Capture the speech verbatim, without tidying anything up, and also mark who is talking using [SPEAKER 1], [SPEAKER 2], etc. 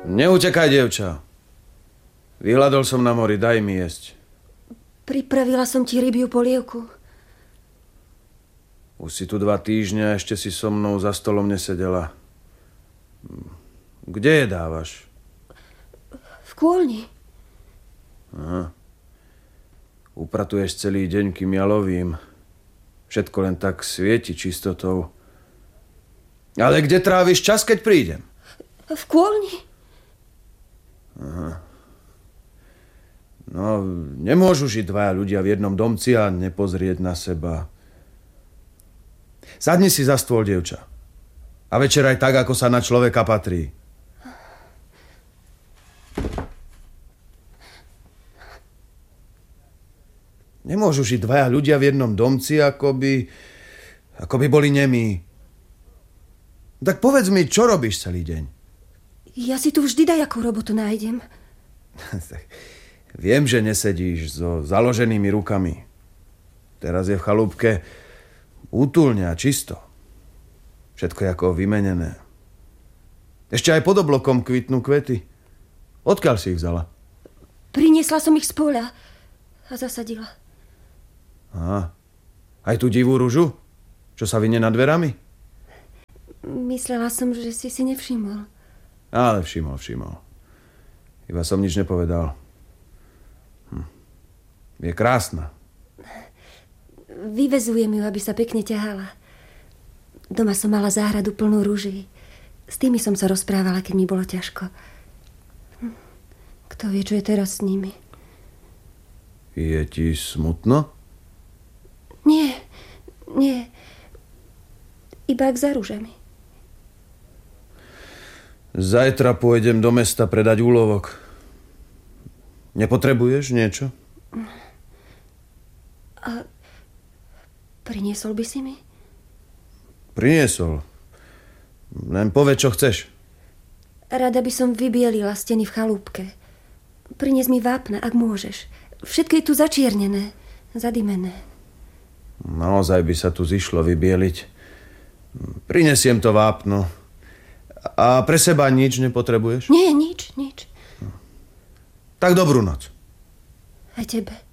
[SPEAKER 1] Neutekaj, dievča. Vyhľadol som na mori, daj mi jesť.
[SPEAKER 2] Pripravila som ti rybiu polievku.
[SPEAKER 1] Už si tu dva týždňa a ešte si so mnou za stolom nesedela. Kde je dávaš?
[SPEAKER 2] V kôlni.
[SPEAKER 1] Aha. Upratuješ celý deň, kým ja lovím. Všetko len tak svieti čistotou. Ale kde tráviš čas, keď prídem?
[SPEAKER 2] V kôlni.
[SPEAKER 1] Aha. No, nemôžu žiť dvaja ľudia v jednom domci a nepozrieť na seba. Sadni si za stôl, dievča. A večeraj tak, ako sa na človeka patrí. Nemôžu žiť dvaja ľudia v jednom domci, ako by, ako by boli nemí. Tak povedz mi, čo robíš celý deň?
[SPEAKER 2] Ja si tu vždy dajakú robotu nájdem.
[SPEAKER 1] Viem, že nesedíš so založenými rukami. Teraz je v chalúbke útulne a čisto. Všetko je ako vymenené. Ešte aj pod oblokom kvitnú kvety. Odkiaľ si ich vzala?
[SPEAKER 2] Priniesla som ich z poľa a zasadila.
[SPEAKER 1] Aha. Aj tú divú ružu? Čo sa vynie nad dverami?
[SPEAKER 2] Myslela som, že si si nevšimol.
[SPEAKER 1] Ale všimol, všimol. Iba som nič nepovedal. Hm. Je krásna.
[SPEAKER 2] Vyvezujem ju, aby sa pekne ťahala. Doma som mala záhradu plnú ruží. S tými som sa rozprávala, keď mi bolo ťažko. Hm. Kto vie, čo je teraz s nimi?
[SPEAKER 1] Je ti smutno?
[SPEAKER 2] Nie, nie. Iba ak za ružami.
[SPEAKER 1] Zajtra pôjdem do mesta predať úlovok. Nepotrebuješ niečo?
[SPEAKER 2] A priniesol by si mi?
[SPEAKER 1] Priniesol. Len povedz, čo chceš.
[SPEAKER 2] Rada by som vybielila steny v chalúbke. Prinies mi vápna, ak môžeš. Všetko je tu začiernené, zadymené.
[SPEAKER 1] Naozaj by sa tu zišlo vybieliť. Prinesiem to vápno. A pre seba nič nepotrebuješ?
[SPEAKER 2] Nie, nič, nič.
[SPEAKER 1] Tak dobrú noc.
[SPEAKER 2] Aj tebe.